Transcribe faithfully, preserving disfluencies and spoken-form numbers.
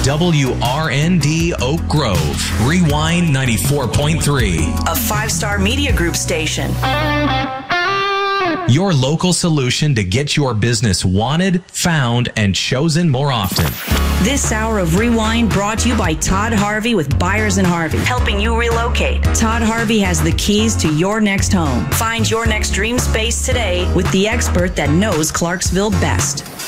W R N D Oak Grove. Rewind ninety-four point three. A five-star media group station. Your local solution to get your business wanted, found, and chosen more often. This hour of Rewind brought to you by Todd Harvey with Byers and Harvey, helping you relocate. Todd Harvey has the keys to your next home. Find your next dream space today with the expert that knows Clarksville best.